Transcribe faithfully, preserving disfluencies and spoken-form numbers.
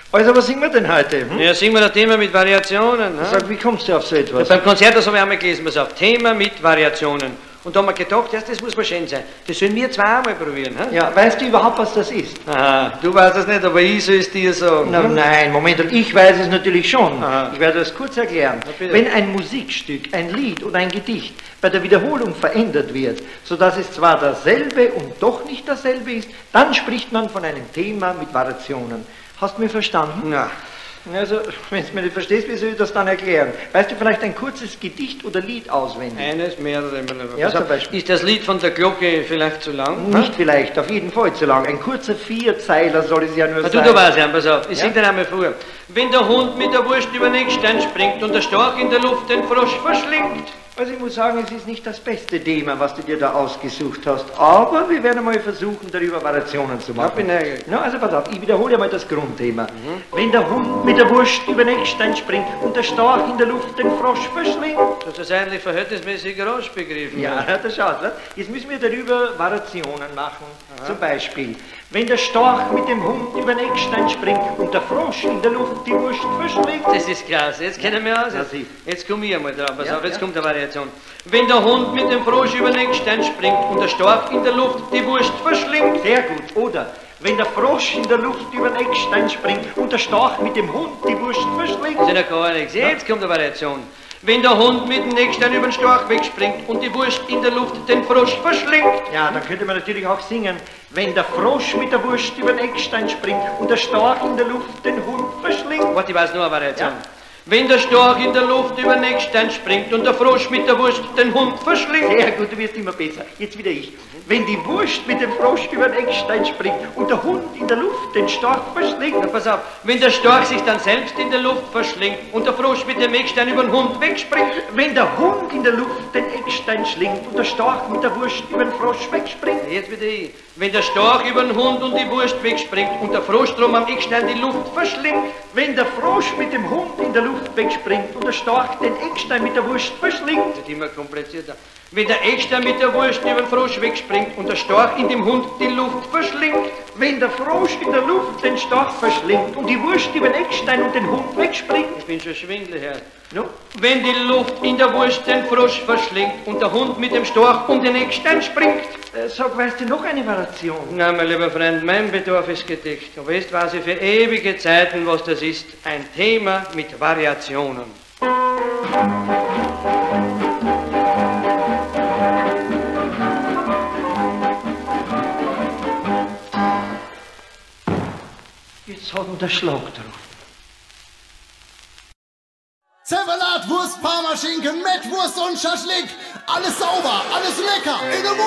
Also, was singen wir denn heute? Hm? Ja, singen wir das Thema mit Variationen. Ne? Sag, wie kommst du auf so etwas? Ja, beim Konzert, das habe ich einmal gelesen, pass auf, Thema mit Variationen. Und da haben wir gedacht, ja, das muss mal schön sein. Das sollen wir zweimal probieren. He? Ja, weißt du überhaupt, was das ist? Aha, du weißt es nicht, aber ich soll es dir sagen. Na, nein, Moment, ich weiß es natürlich schon. Aha. Ich werde das kurz erklären. Na, Wenn ein Musikstück, ein Lied oder ein Gedicht bei der Wiederholung verändert wird, sodass es zwar dasselbe und doch nicht dasselbe ist, dann spricht man von einem Thema mit Variationen. Hast du mir verstanden? Na. Also, wenn du mir nicht verstehst, wie soll ich das dann erklären? Weißt du vielleicht ein kurzes Gedicht oder Lied auswendig? Eines, mehrere. Ja, zum Beispiel. Ist das Lied von der Glocke vielleicht zu lang? Nicht vielleicht, auf jeden Fall zu lang. Ein kurzer Vierzeiler soll es ja nur Na, sein. du, du weißt ja, pass auf, ich Ja? sing dir einmal vor. Wenn der Hund mit der Wurst über den Eckstein springt und der Storch in der Luft den Frosch verschlingt. Also ich muss sagen, es ist nicht das beste Thema, was du dir da ausgesucht hast, aber wir werden mal versuchen, darüber Variationen zu machen. Ja, bin neugierig. Na, also pass auf, ich wiederhole mal das Grundthema. Mhm. Wenn der Hund mit der Wurst über den Eckstein springt und der Storch in der Luft den Frosch verschlingt. Das ist eigentlich verhältnismäßig rasch begriffen. Ja, ja, das schaut. Ne? Jetzt müssen wir darüber Variationen machen. Aha. Zum Beispiel, wenn der Storch mit dem Hund über den Eckstein springt und der Frosch in der Luft die Wurst verschlingt. Das ist klasse, jetzt kennen wir aus. Jetzt, jetzt komme ich einmal drauf, pass Ja, auf, jetzt ja. kommt eine Variation. Wenn der Hund mit dem Frosch über den Eckstein springt und der Storch in der Luft die Wurst verschlingt. Sehr gut. Oder wenn der Frosch in der Luft über den Eckstein springt und der Storch mit dem Hund die Wurst verschlingt. Das ist ja gar nichts. Jetzt kommt eine Variation. Wenn der Hund mit dem Eckstein über den Storch wegspringt und die Wurst in der Luft den Frosch verschlingt. Ja, dann könnte man natürlich auch singen, wenn der Frosch mit der Wurst über den Eckstein springt und der Storch in der Luft den Hund verschlingt. Warte, ich weiß nur eine Variation. Ja. Wenn der Storch in der Luft über den Eckstein springt und der Frosch mit der Wurst den Hund verschlingt. Sehr gut, du wirst immer besser. Jetzt wieder ich. Wenn die Wurst mit dem Frosch über den Eckstein springt und der Hund in der Luft den Storch verschlingt. Na, pass auf, wenn der Storch sich dann selbst in der Luft verschlingt und der Frosch mit dem Eckstein über den Hund wegspringt. Wenn der Hund in der Luft den Eckstein schlingt und der Storch mit der Wurst über den Frosch wegspringt. Jetzt wieder ich. Wenn der Storch über den Hund und die Wurst wegspringt und der Frosch drum am Eckstein die Luft verschlingt. Wenn der Frosch mit dem Hund in der Luft wegspringt und der Storch den Eckstein mit der Wurst verschlingt. Das ist immer komplizierter. Wenn der Eckstein mit der Wurst über den Frosch wegspringt und der Storch in dem Hund die Luft verschlingt. Wenn der Frosch in der Luft den Storch verschlingt und die Wurst über den Eckstein und den Hund wegspringt. Ich bin schon schwindelig, Herr. No? Wenn die Luft in der Wurst den Frosch verschlingt und der Hund mit dem Storch um den Eckstein springt. Äh, sag, weißt du noch eine Variation? Na, mein lieber Freund, mein Bedarf ist gedeckt. Du weißt, weiß ich für ewige Zeiten, was das ist. Ein Thema mit Variationen. Jetzt hat ihn der Schlag drauf. Zervelat, Wurst, Parmaschinken, Mettwurst und Schaschlik. Alles sauber, alles lecker. In der